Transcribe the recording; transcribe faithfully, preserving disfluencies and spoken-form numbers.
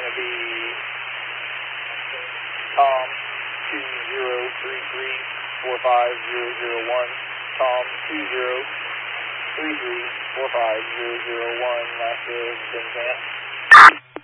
to be Tom two zero three three four five zero zero one, Tom two zero three three four five zero zero one, last is Ben Camp.